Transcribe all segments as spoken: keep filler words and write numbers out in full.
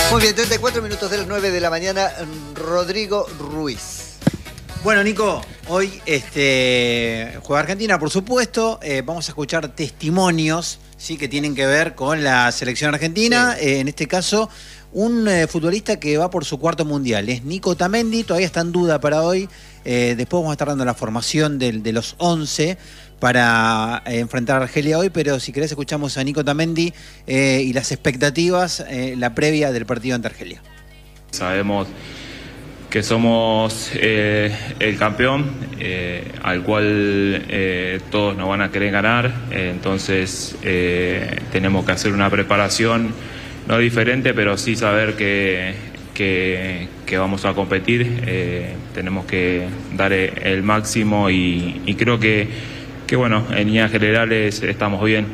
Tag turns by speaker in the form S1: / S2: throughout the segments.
S1: Muy bien, treinta y cuatro minutos de las nueve de la mañana, Rodrigo Ruiz.
S2: Bueno, Nico, hoy este, juega Argentina, por supuesto. Eh, vamos a escuchar testimonios, sí, que tienen que ver con la selección argentina. Sí. Eh, en este caso, un eh, futbolista que va por su cuarto mundial. Es Nico Otamendi, todavía está en duda para hoy. Eh, después vamos a estar dando la formación de, de los once para eh, enfrentar a Argelia hoy, pero si querés escuchamos a Nico Otamendi eh, y las expectativas, eh, la previa del partido ante Argelia.
S3: Sabemos que somos eh, el campeón, eh, al cual eh, todos nos van a querer ganar, eh, entonces eh, tenemos que hacer una preparación, no diferente, pero sí saber que, que, que vamos a competir, eh, tenemos que dar el máximo y, y creo que que bueno, en líneas generales estamos bien.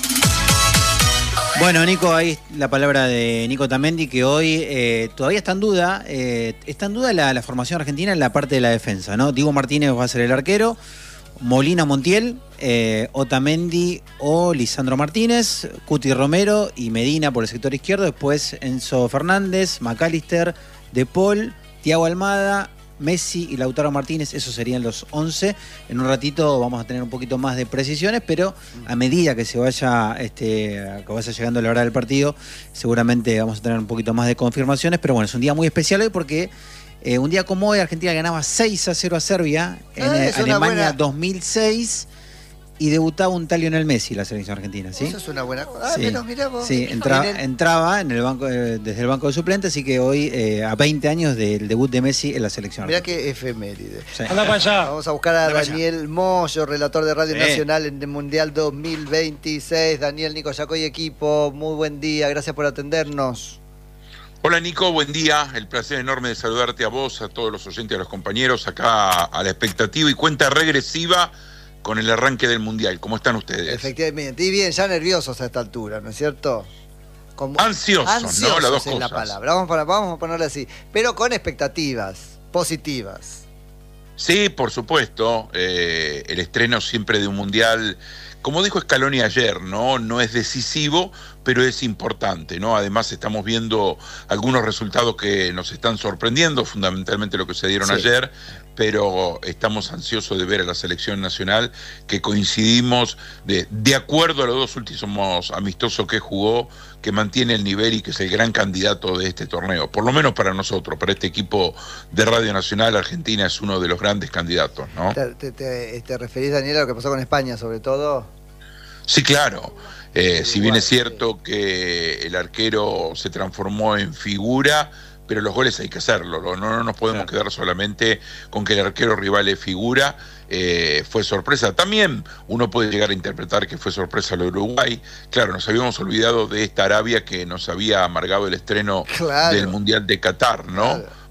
S2: Bueno, Nico, ahí la palabra de Nico Otamendi, que hoy eh, todavía está en duda, eh, está en duda la, la formación argentina en la parte de la defensa, ¿no? Diego Martínez va a ser el arquero, Molina Montiel, eh, Otamendi o Lisandro Martínez, Cuti Romero y Medina por el sector izquierdo, después Enzo Fernández, McAllister, De Paul, Thiago Almada, Messi y Lautaro Martínez, esos serían los once. En un ratito vamos a tener un poquito más de precisiones, pero a medida que se vaya, este, que vaya llegando la hora del partido, seguramente vamos a tener un poquito más de confirmaciones. Pero bueno, es un día muy especial hoy porque eh, un día como hoy Argentina ganaba seis a cero a Serbia en ah, eh, Alemania buena... dos mil seis. Y debutaba un tal Lionel Messi, la selección argentina, ¿sí?
S1: Eso es una buena cosa. Ah,
S2: sí,
S1: menos, mirá vos.
S2: Sí, entra, entraba en el banco, eh, desde el banco de suplentes, así que hoy, eh, a veinte años del debut de Messi en la selección
S1: mirá
S2: argentina.
S1: Qué efeméride.
S2: Sí.
S4: Anda para allá.
S1: Vamos a buscar a
S4: Anda
S1: Daniel Moyo, relator de Radio
S2: sí.
S1: Nacional en el Mundial dos mil veintiséis. Daniel, Nico Yacoy, equipo, muy buen día, gracias por atendernos.
S5: Hola Nico, buen día, el placer enorme de saludarte a vos, a todos los oyentes, a los compañeros, acá a la expectativa y cuenta regresiva con el arranque del Mundial. ¿Cómo están ustedes?
S1: Efectivamente, y bien, ya nerviosos a esta altura, ¿no es cierto?
S5: Con... Ansiosos,
S1: Ansiosos,
S5: ¿no? Las dos
S1: es
S5: cosas.
S1: la palabra, vamos, para, vamos a ponerle así, pero con expectativas positivas.
S5: Sí, por supuesto, eh, el estreno siempre de un Mundial, como dijo Scaloni ayer, ¿no? No es decisivo, pero es importante, ¿no? Además estamos viendo algunos resultados que nos están sorprendiendo, fundamentalmente lo que se dieron sí. ayer, pero estamos ansiosos de ver a la selección nacional, que coincidimos de, de acuerdo a los dos últimos amistosos que jugó, que mantiene el nivel y que es el gran candidato de este torneo, por lo menos para nosotros, para este equipo de Radio Nacional. Argentina es uno de los grandes candidatos, ¿no?
S1: ¿Te, te, te, te referís, Daniel, a lo que pasó con España, sobre todo?
S5: Sí, claro. Eh, si bien es cierto que el arquero se transformó en figura, pero los goles hay que hacerlo, no, no nos podemos claro. quedar solamente con que el arquero rival es figura. Eh, fue sorpresa. También uno puede llegar a interpretar que fue sorpresa lo de Uruguay. Claro, nos habíamos olvidado de esta Arabia que nos había amargado el estreno claro. del Mundial de Qatar, ¿no? Claro.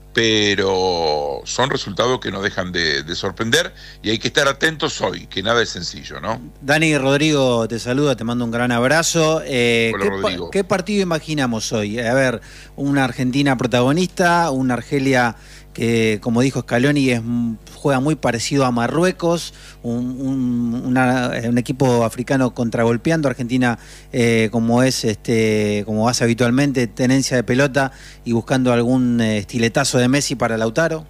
S5: Pero son resultados que nos dejan de, de sorprender y hay que estar atentos hoy, que nada es sencillo, ¿no?
S2: Dani, Rodrigo te saluda, te mando un gran abrazo. Eh,
S5: Hola,
S2: ¿qué,
S5: Rodrigo.
S2: ¿Qué partido imaginamos hoy? A ver, una Argentina protagonista, una Argelia que, como dijo Scaloni, es, juega muy parecido a Marruecos, un, un, una, un equipo africano contragolpeando, Argentina eh, como es, este, como hace habitualmente, tenencia de pelota y buscando algún eh, estiletazo de Messi para Lautaro.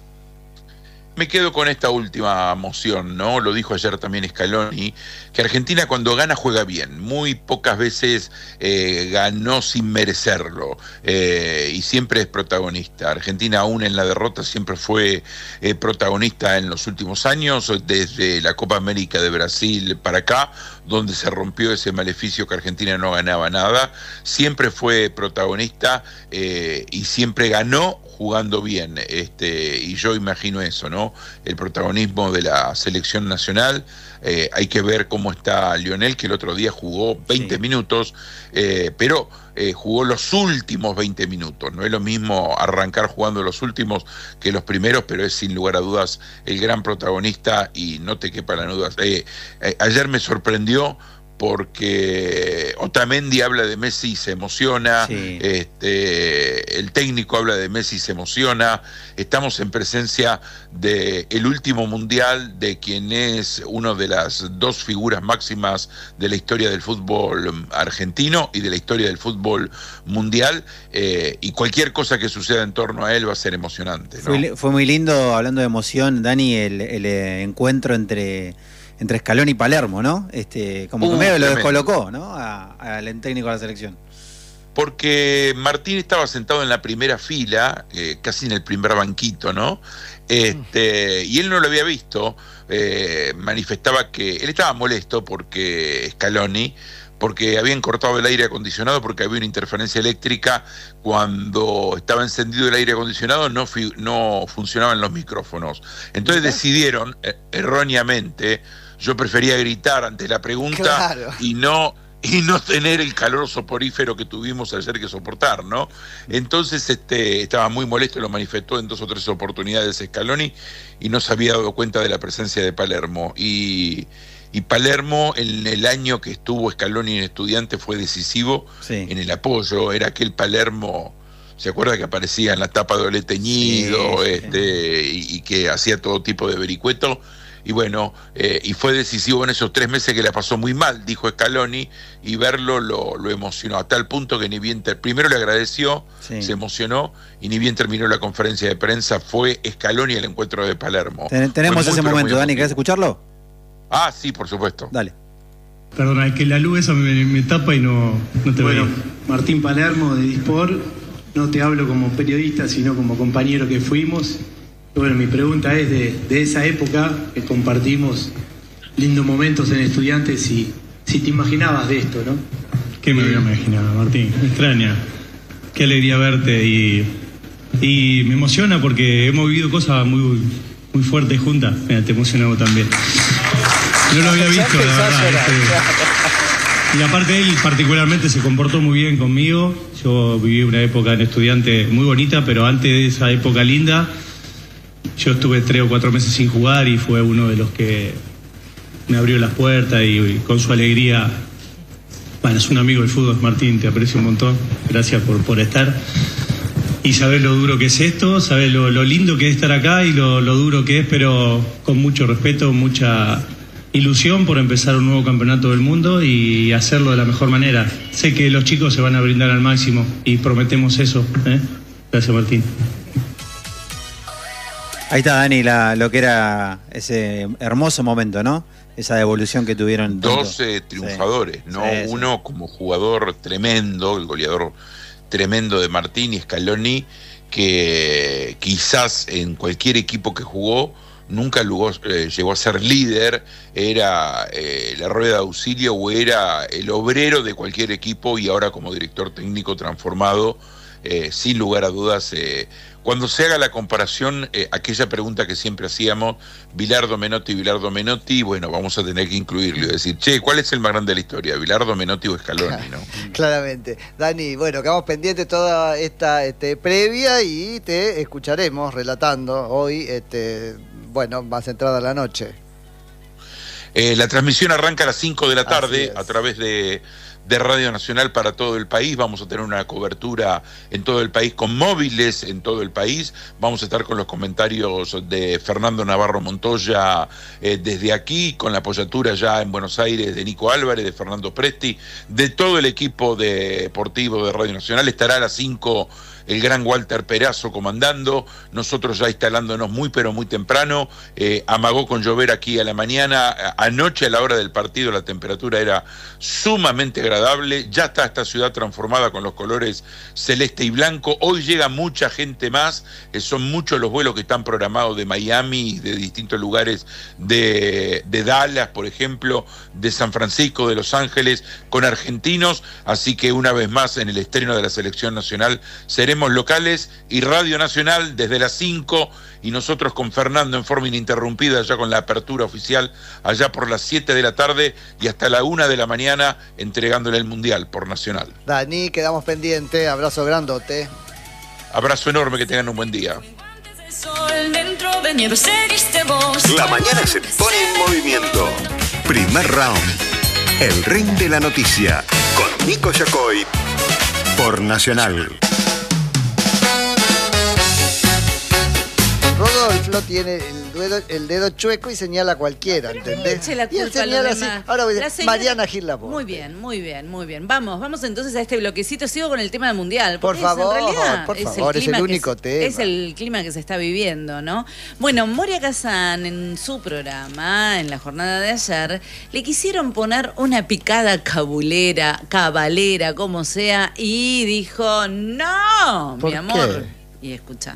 S5: Me quedo con esta última moción, ¿no? Lo dijo ayer también Scaloni, que Argentina cuando gana juega bien. Muy pocas veces eh, ganó sin merecerlo eh, y siempre es protagonista. Argentina aún en la derrota siempre fue eh, protagonista en los últimos años, desde la Copa América de Brasil para acá, donde se rompió ese maleficio que Argentina no ganaba nada. Siempre fue protagonista eh, y siempre ganó jugando bien, este, y yo imagino eso, ¿no? El protagonismo de la selección nacional. Eh, hay que ver cómo está Lionel, que el otro día jugó veinte sí. minutos, eh, pero eh, jugó los últimos veinte minutos. No es lo mismo arrancar jugando los últimos que los primeros, pero es sin lugar a dudas el gran protagonista y no te quepa la duda. Eh, eh, ayer me sorprendió porque Otamendi habla de Messi y se emociona,
S2: Sí.
S5: este, el técnico habla de Messi y se emociona, estamos en presencia del último mundial de quien es una de las dos figuras máximas de la historia del fútbol argentino y de la historia del fútbol mundial, eh, y cualquier cosa que suceda en torno a él va a ser emocionante, ¿no?
S2: Fue, fue muy lindo, hablando de emoción, Dani, el, el eh, encuentro entre... entre Scaloni y Palermo, ¿no? Este, como que
S5: Uh,
S2: medio lo
S5: tremendo.
S2: descolocó, ¿no? A- Al técnico de la selección.
S5: Porque Martín estaba sentado en la primera fila, eh, casi en el primer banquito, ¿no? Este, y él no lo había visto, eh, manifestaba que él estaba molesto porque Scaloni, porque habían cortado el aire acondicionado, porque había una interferencia eléctrica. Cuando estaba encendido el aire acondicionado no, fi- no funcionaban los micrófonos. Entonces decidieron, eh, erróneamente, yo prefería gritar ante la pregunta
S1: Claro.
S5: y no... y no tener el calor soporífero que tuvimos ayer que soportar, ¿no? Entonces este, estaba muy molesto, lo manifestó en dos o tres oportunidades Scaloni y no se había dado cuenta de la presencia de Palermo. Y, y Palermo, en el año que estuvo Scaloni en Estudiantes, fue decisivo
S2: Sí.
S5: en el apoyo. Era aquel Palermo, ¿se acuerda que aparecía en la tapa de Olé teñido,
S2: Sí, sí.
S5: este, y, y que hacía todo tipo de vericueto? Y bueno, eh, y fue decisivo en esos tres meses que la pasó muy mal, dijo Scaloni, y verlo lo, lo emocionó, a tal punto que ni bien, ter- primero le agradeció,
S2: Sí.
S5: se emocionó, y ni bien terminó la conferencia de prensa, fue Scaloni al encuentro de Palermo.
S2: Ten- tenemos
S5: Fue muy,
S2: ese
S5: pero muy
S2: momento, Dani,
S5: emotivo.
S2: ¿querés escucharlo?
S5: Ah, sí, por supuesto.
S2: Dale.
S4: Perdona, es que la luz esa me, me tapa y no, no te
S6: Bueno,
S4: veo.
S6: Martín Palermo de Dispor, no te hablo como periodista, sino como compañero que fuimos. Y bueno, mi pregunta es de, de esa época que compartimos lindos momentos en Estudiantes, y si te imaginabas de esto, ¿no?
S4: ¿Qué me había imaginado, Martín? Me extraña. Qué alegría verte y, y me emociona porque hemos vivido cosas muy, muy fuertes juntas. Mira, te emocionó también. No lo había visto, la
S1: empezó a
S4: verdad.
S1: llorar.
S4: este. Y aparte él particularmente se comportó muy bien conmigo. Yo viví una época en Estudiante muy bonita, pero antes de esa época linda, yo estuve tres o cuatro meses sin jugar y fue uno de los que me abrió las puertas y, y con su alegría. Bueno, es un amigo del fútbol, Martín, te aprecio un montón. Gracias por, por estar. Y sabés lo duro que es esto, sabés lo, lo lindo que es estar acá y lo, lo duro que es, pero con mucho respeto, mucha ilusión por empezar un nuevo campeonato del mundo y hacerlo de la mejor manera. Sé que los chicos se van a brindar al máximo y prometemos eso, ¿eh? Gracias, Martín.
S2: Ahí está, Dani, la, lo que era ese hermoso momento, ¿no? Esa devolución que tuvieron. tanto.
S5: doce triunfadores,
S2: Sí.
S5: ¿no?
S2: Sí, sí.
S5: Uno como jugador tremendo, el goleador tremendo de Martín y Scaloni, que quizás en cualquier equipo que jugó nunca llegó, eh, llegó a ser líder, era eh, la rueda de auxilio o era el obrero de cualquier equipo, y ahora como director técnico transformado, eh, sin lugar a dudas. Eh, cuando se haga la comparación, eh, aquella pregunta que siempre hacíamos, Bilardo Menotti, Bilardo Menotti, bueno, vamos a tener que incluirlo y decir, che, ¿cuál es el más grande de la historia? ¿Bilardo, Menotti o Scaloni? ¿No?
S1: Claramente. Dani, bueno, quedamos pendientes toda esta este, previa y te escucharemos relatando hoy, este, bueno, más entrada la noche.
S5: Eh, la transmisión arranca a las cinco de la tarde
S1: Así es.
S5: a través de, de Radio Nacional para todo el país. Vamos a tener una cobertura en todo el país con móviles en todo el país. Vamos a estar con los comentarios de Fernando Navarro Montoya eh, desde aquí, con la apoyatura ya en Buenos Aires de Nico Álvarez, de Fernando Presti, de todo el equipo deportivo de Radio Nacional. Estará a las cinco el gran Walter Perazo comandando, nosotros ya instalándonos muy pero muy temprano. eh, amagó con llover aquí a la mañana, anoche a la hora del partido la temperatura era sumamente agradable, ya está esta ciudad transformada con los colores celeste y blanco. Hoy llega mucha gente más, eh, son muchos los vuelos que están programados de Miami, de distintos lugares de, de Dallas, por ejemplo, de San Francisco, de Los Ángeles, con argentinos, así que una vez más en el estreno de la selección nacional seremos locales y Radio Nacional desde las cinco, y nosotros con Fernando en forma ininterrumpida ya con la apertura oficial allá por las siete de la tarde y hasta la una de la mañana entregándole el Mundial por Nacional.
S1: Dani, quedamos pendientes, abrazo grandote.
S5: Abrazo enorme, que tengan un buen día.
S7: La mañana se pone en movimiento. Primer round. El Ring de la Noticia, con Nico Yacoy, por Nacional.
S1: Rodolfo tiene el dedo, el dedo chueco y señala a cualquiera,
S8: Pero
S1: ¿entendés?
S8: eche la
S1: Y él
S8: culpa a
S1: señala
S8: los
S1: así.
S8: demás.
S1: Ahora voy a
S8: La
S1: decir,
S8: señora-
S1: Mariana Gil Laporte.
S8: Muy bien, muy bien, muy bien. Vamos, vamos entonces a este bloquecito. Sigo con el tema del mundial.
S1: Por
S8: porque es,
S1: favor,
S8: en realidad,
S1: por
S8: es
S1: favor, es el
S8: clima que
S1: único
S8: se-
S1: tema.
S8: Es el clima que se está viviendo, ¿no? Bueno, Moria Kazan en su programa, en la jornada de ayer, le quisieron poner una picada cabulera, cabalera, como sea, y dijo, no,
S1: ¿Por
S8: mi amor.
S1: qué?
S8: Y escucha.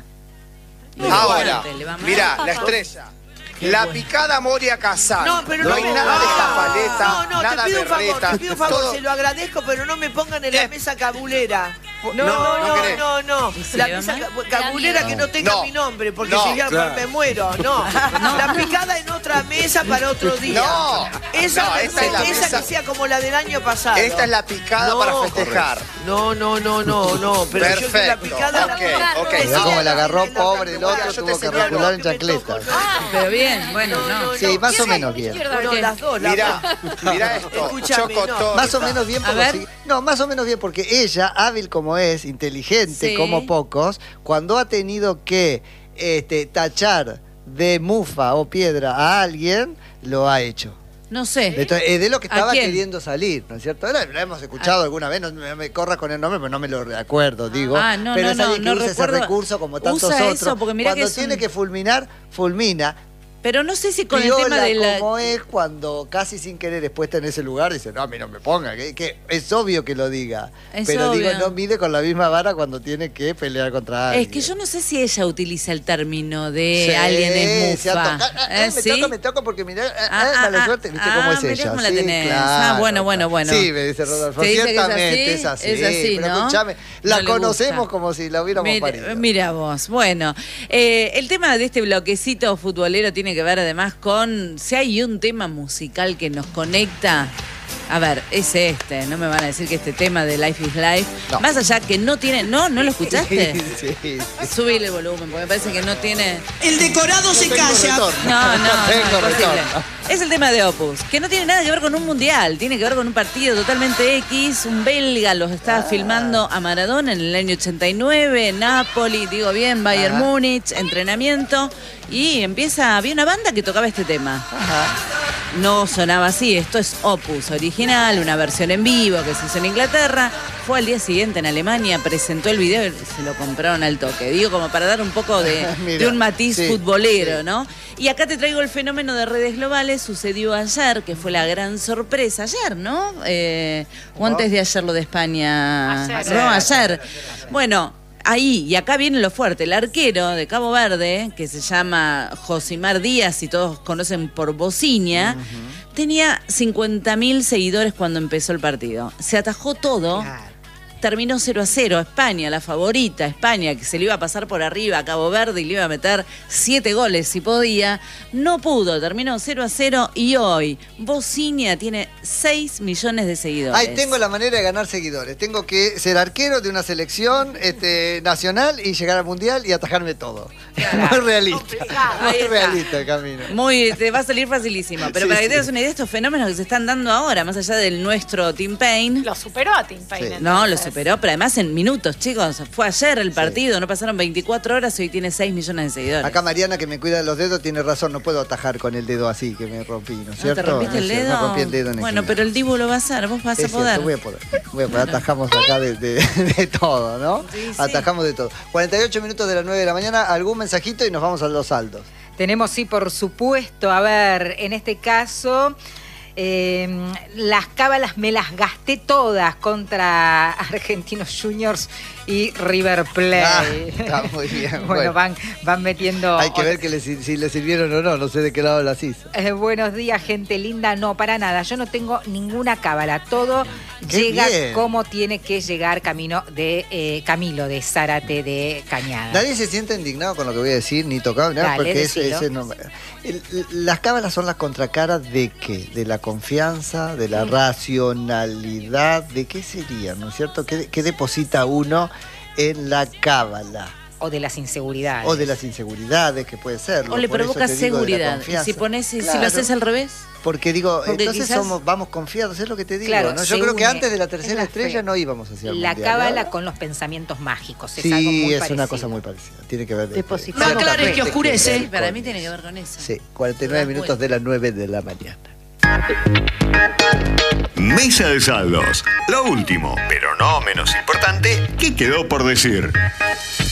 S9: Ahora,
S8: Le va mal.
S9: mirá, la estrella. La picada Moria Kazan.
S10: No, pero
S9: no
S10: no
S9: hay
S10: me-
S9: nada de
S10: no,
S9: capaleta,
S10: No, no,
S9: nada
S10: te pido
S9: de
S10: un favor,
S9: reta,
S10: te pido un favor,
S9: todo-
S10: se lo agradezco, pero no me pongan en la mesa cabulera. No,
S9: No,
S10: no,
S9: no
S10: no,
S9: querés.
S10: no, no.
S8: ¿Y se
S10: La
S8: le va
S10: mesa
S8: mal?
S10: ca- cabulera que no tenga
S9: No.
S10: mi nombre, porque
S9: No,
S10: si ya
S9: claro.
S10: me muero, no. La picada en otra mesa para otro día.
S9: No,
S10: Esa,
S9: no, esta es la
S10: esa
S9: mesa-
S10: que sea como la del año pasado.
S9: Esta es la picada
S10: No,
S9: para festejar.
S10: No, no, no, no, no. Pero yo quiero la
S9: Perfecto,
S10: picada.
S9: ok,
S10: la-
S9: ok.
S1: Mirá cómo le agarró
S10: en la
S1: pobre el
S10: cabulera,
S1: otro,
S10: yo
S1: tuvo
S10: te
S1: que
S10: señalo
S1: recular en
S10: que me toco,
S1: chancletas.
S10: no.
S8: Ah, pero bien, bueno,
S10: No,
S8: no.
S10: no,
S1: Sí, más o menos bien.
S10: No,
S8: ¿Qué?
S10: las dos, las
S9: Mirá,
S10: dos.
S9: mirá esto.
S10: Escúchame,
S9: Choco,
S10: no.
S9: todo.
S1: Más o menos bien
S8: A
S1: por lo
S8: ver.
S1: sigui- No, más o menos bien porque ella, hábil como es, inteligente
S8: Sí.
S1: como pocos, cuando ha tenido que este, tachar de mufa o piedra a alguien, lo ha hecho.
S8: No sé.
S1: De, to- eh, de lo que
S8: ¿A
S1: estaba
S8: quién?
S1: queriendo salir, ¿no es cierto? Lo, lo hemos escuchado alguna vez, no me, me corras con el nombre, pero no me lo recuerdo, digo.
S8: Ah, no,
S1: pero
S8: no,
S1: es alguien
S8: no,
S1: que
S8: no
S1: usa
S8: recuerdo.
S1: ese recurso como tantos
S8: Usa
S1: otros.
S8: eso, porque mirá
S1: Cuando
S8: que es
S1: tiene
S8: un-
S1: que fulminar, fulmina.
S8: Pero no sé si con
S1: Piola
S8: el tema de la...
S1: como es cuando casi sin querer es puesta en ese lugar, dice, no, a mí no me ponga, que, que es obvio que lo diga.
S8: Es
S1: pero
S8: obvio.
S1: digo, no mide con la misma vara cuando tiene que pelear contra alguien.
S8: Es que yo no sé si ella utiliza el término de
S1: Sí,
S8: alguien es
S1: se ha
S8: mufa.
S1: tocado. Ah, ah,
S8: ¿Eh,
S1: me
S8: sí?
S1: toco, me toco porque mirá, ah,
S8: Ah,
S1: ah, mala
S8: ah,
S1: suerte, viste
S8: ah,
S1: cómo es
S8: mirá
S1: ella.
S8: cómo la
S1: Sí,
S8: tenés.
S1: claro,
S8: Ah, bueno, bueno, bueno.
S1: Sí, me dice Rodolfo,
S8: Te dice que es
S1: ciertamente
S8: así,
S1: es así.
S8: es así,
S1: pero
S8: ¿no?
S1: escuchame, la
S8: No le
S1: conocemos
S8: gusta.
S1: como si la hubiéramos
S8: Mira,
S1: parido.
S8: mira vos, bueno, eh, el tema de este bloquecito futbolero tiene que ver además con, si hay un tema musical que nos conecta, a ver, es este, no me van a decir que este tema de Life is Life,
S1: No.
S8: más allá que no tiene, no, ¿no lo escuchaste?
S1: Sí, sí.
S8: Subile el volumen, porque me parece que no tiene...
S10: El decorado se
S1: Tengo retorno.
S8: No, no, no,
S1: Tengo
S8: imposible.
S1: retorno.
S8: Es el tema de Opus, que no tiene nada que ver con un mundial, tiene que ver con un partido totalmente X. Un belga los estaba filmando a Maradona en el año ochenta y nueve, Napoli, digo bien, Bayern
S1: Ajá.
S8: Múnich, entrenamiento, y empieza, había una banda que tocaba este tema.
S1: Ajá.
S8: No sonaba así, esto es Opus original, una versión en vivo que se hizo en Inglaterra. Fue al día siguiente en Alemania, presentó el video y se lo compraron al toque. Digo, como para dar un poco de,
S1: Mira,
S8: de un matiz
S1: sí,
S8: futbolero,
S1: sí.
S8: ¿no? Y acá te traigo el fenómeno de redes globales, sucedió ayer, que fue la gran sorpresa. Ayer, ¿no? Eh, o antes de ayer lo de España.
S11: Ayer.
S8: No, ayer. Bueno, ahí, y acá viene lo fuerte, el arquero de Cabo Verde, que se llama Josimar Díaz, y todos conocen por Bociña, tenía cincuenta mil seguidores cuando empezó el partido. Se atajó todo. Terminó cero a cero. España, la favorita, España, que se le iba a pasar por arriba a Cabo Verde y le iba a meter siete goles si podía, no pudo. Terminó cero a cero y hoy Bociña tiene seis millones de seguidores.
S1: Ahí tengo la manera de ganar seguidores. Tengo que ser arquero de una selección este, nacional y llegar al mundial y atajarme todo. Muy realista.
S8: Ahí
S1: Muy
S8: está.
S1: realista el camino.
S8: Muy, te va a salir facilísimo. Pero
S1: Sí,
S8: para que
S1: sí.
S8: tengas una idea, estos fenómenos que se están dando ahora, más allá del nuestro Team Payne.
S11: Lo superó a Tim Payne.
S1: Sí.
S8: No, lo
S11: entonces.
S8: superó, pero además en minutos, chicos. Fue ayer el partido, no pasaron veinticuatro horas y hoy tiene seis millones de seguidores.
S1: Acá Mariana, que me cuida de los dedos, tiene razón. No puedo atajar con el dedo así, que me rompí, ¿no es
S8: ¿No
S1: cierto?
S8: te rompiste el
S1: No es cierto,
S8: dedo?
S1: Me rompí el dedo en el
S8: Bueno,
S1: gimnasio.
S8: pero el Dibu lo va a hacer, vos vas
S1: Es
S8: a poder.
S1: cierto, voy a poder. Voy a poder. Atajamos acá de, de- de todo, ¿no?
S8: Sí, sí.
S1: Atajamos de todo. cuarenta y ocho minutos de las nueve de la mañana, algún mensajito y nos vamos a los saldos.
S12: Tenemos, sí, por supuesto. A ver, en este caso, eh, las cábalas me las gasté todas contra Argentinos Juniors y River Plate.
S1: Ah, está muy bien.
S12: Bueno,
S1: Bueno.
S12: van, van metiendo...
S1: Hay que ver que le sir- si le sirvieron o no, no sé de qué lado las hizo.
S12: Eh, buenos días, gente linda. No, para nada. Yo no tengo ninguna cábala. Todo
S1: Qué
S12: llega
S1: bien.
S12: como tiene que llegar camino de eh, Camilo, de Zárate de Cañada.
S1: Nadie se siente indignado con lo que voy a decir, ni tocado, nada,
S12: Dale,
S1: porque ese,
S12: decilo.
S1: ese no- el- las cábalas son las contracaras de qué? De la confianza, de la racionalidad, ¿de qué sería, no es cierto? ¿Qué, qué deposita uno en la cábala?
S12: O de las inseguridades.
S1: O de las inseguridades, que puede ser.
S8: O le provoca seguridad. Y si pones, claro. si lo haces al revés.
S1: Porque digo,
S8: Porque
S1: entonces
S8: quizás...
S1: somos, vamos confiados, es lo que te digo.
S12: Claro,
S1: ¿no? Yo creo
S12: une,
S1: que antes de la tercera estrella
S12: fe.
S1: no íbamos hacia el
S12: La
S1: mundial,
S12: cábala
S1: ¿no?
S12: con los pensamientos mágicos. Es
S1: sí,
S12: algo muy
S1: es
S12: parecido.
S1: una cosa muy parecida. Tiene que ver.
S10: No aclares que oscurece.
S8: Sí, para mí tiene que ver con eso.
S1: Sí, cuarenta y nueve minutos de las nueve de la mañana.
S7: Mesa de saldos. Lo último, pero no menos importante, ¿qué quedó por decir?